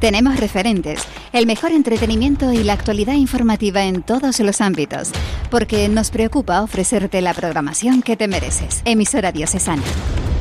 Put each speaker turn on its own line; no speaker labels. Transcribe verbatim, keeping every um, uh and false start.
Tenemos referentes, el mejor entretenimiento y la actualidad informativa en todos los ámbitos, porque nos preocupa ofrecerte la programación que te mereces. Emisora Diocesana.